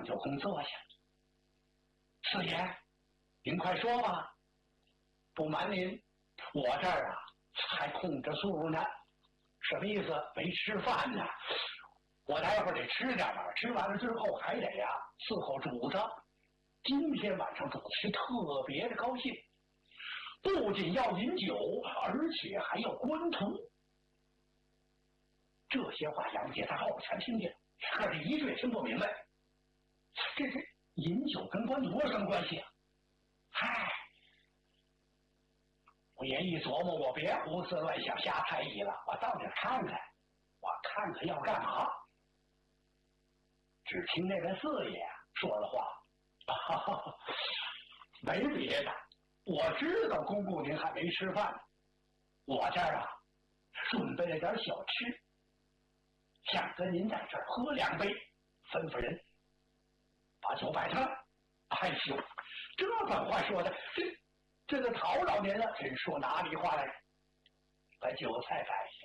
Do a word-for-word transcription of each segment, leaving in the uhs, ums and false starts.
九公坐下。四爷，您快说吧。不瞒您，我这儿啊还空着宿呢。什么意思？没吃饭呢。我待会儿得吃点儿，吃完了之后还得呀、啊、伺候主子。今天晚上主子是特别的高兴，不仅要饮酒，而且还要官图。这些话杨杰他后边全听见，可是一句也听不明白。这是饮酒跟官图有什么关系啊？嗨，我爷一琢磨，我别胡思乱想瞎猜疑了，我到底看看，我看看要干嘛。只听那位四爷说了话，哈哈，没别的，我知道公公您还没吃饭，我这儿啊准备了点小吃，想跟您在这儿喝两杯，吩咐人把酒摆上。哎呦，这番话说的，这这个讨扰您了，真说哪里话来？把酒菜摆下。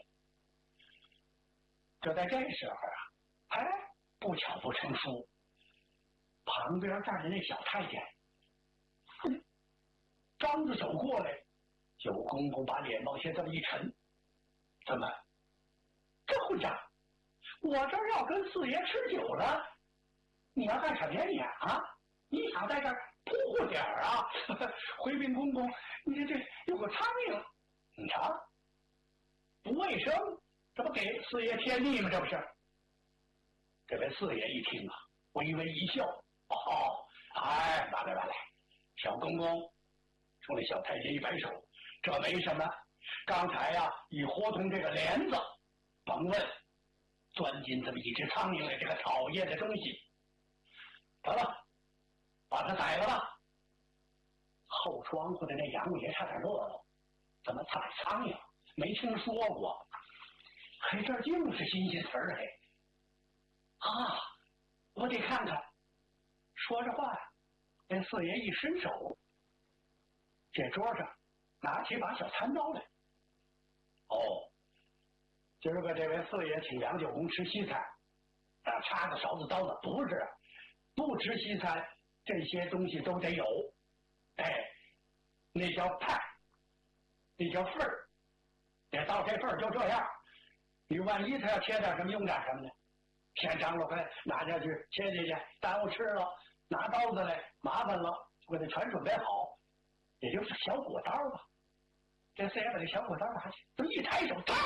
就在这时候啊，哎，不巧不成书，旁边站着那小太监，哼，张着手过来，九公公把脸往下这么一沉，怎么？这混账！我这儿要跟四爷吃酒了，你要干什么呀你啊？你想在这儿扑呼点儿啊？回禀公公，你这这有个苍蝇，你瞧，不卫生，这不给四爷添腻吗？这不是？这位四爷一听啊，微微一笑，哦，哎，完了完了，小公公冲那小太监一摆手，这没什么，刚才呀、啊，一活动这个帘子，甭问，钻进这么一只苍蝇来，这个讨厌的东西，得了。把他宰了吧！后窗户的那杨爷差点乐了，怎么宰苍蝇？没听说过，嘿，这竟是新鲜词儿嘿！啊，我得看看。说着话呀，那四爷一伸手，这桌上拿起把小餐刀来。哦，今儿个这位四爷请杨九公吃西餐，啊，叉子、勺子、刀子不是，不吃西餐。这些东西都得有，哎，那叫派，那叫份儿，得到这份儿就这样。你万一他要切点什么，用点什么呢？先张罗开，拿下去切切去，耽误吃了，拿刀子来麻烦了，我得全准备好，也就是小果刀吧。这四爷把这小果刀拿去，这么一抬手，嘡，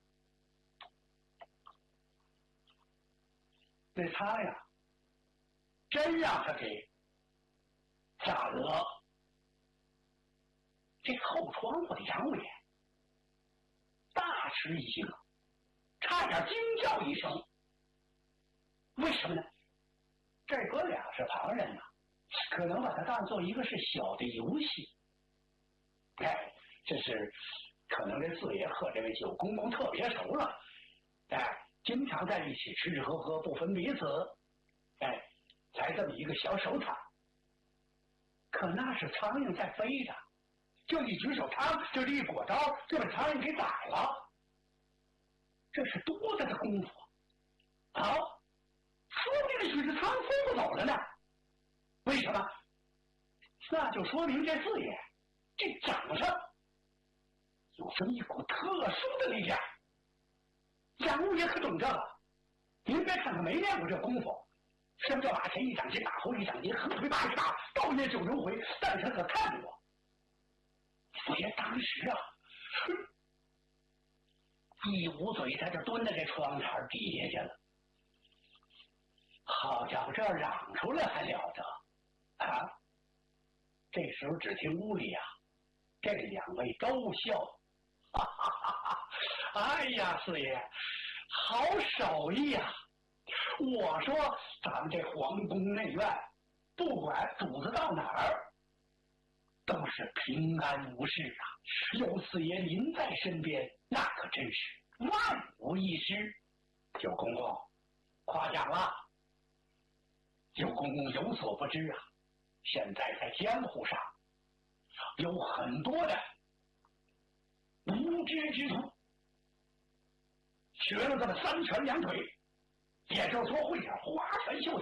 那他呀，真让他给斩了。这后窗户的杨伟大吃一惊，差点惊叫一声。为什么呢？这哥俩是旁人呐、啊，可能把它当做一个是小的游戏。哎，这是可能这四爷和这位九公公特别熟了，哎，经常在一起吃吃喝喝，不分彼此，哎，才这么一个小手场。可那是苍蝇在飞着，就一举手汤，就一果刀，就把苍蝇给宰了。这是多大的功夫啊！说明这许是苍蝇飞不走了呢。为什么？那就说明这四爷这掌上有这么一股特殊的力量。杨五爷可懂这个，您别看他没练过这功夫，什么叫马前一掌心，马后一掌心，横推八十八，倒念九十回，但是他可看过。四爷当时啊，一捂嘴，他就蹲在这窗台底下去了。好家伙，这嚷出来还了得啊！这时候只听屋里啊，这两位都笑，哈哈哈哈！哎呀，四爷，好手艺呀、啊！我说咱们这皇宫内院，不管主子到哪儿，都是平安无事啊！有四爷您在身边，那可真是万无一失。九公公，夸奖了。九公公有所不知啊，现在在江湖上有很多的无知之徒，学了这么三拳两腿，也就是说会点花拳绣